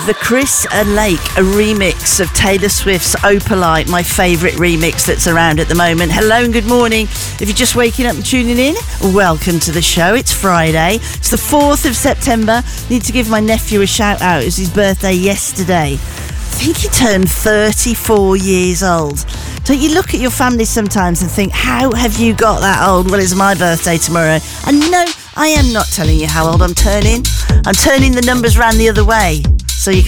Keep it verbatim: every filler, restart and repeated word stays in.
the Chris Lake, a remix of Taylor Swift's Opalite, my favourite remix that's around at the moment. Hello and good morning. If you're just waking up and tuning in, welcome to the show. It's Friday. It's the fourth of September. Need to give my nephew a shout out. It was his birthday yesterday. I think he turned thirty-four years old. Don't you look at your family sometimes and think, how have you got that old? Well, it's my birthday tomorrow. And no, I am not telling you how old I'm turning. I'm turning the numbers round the other way, so you can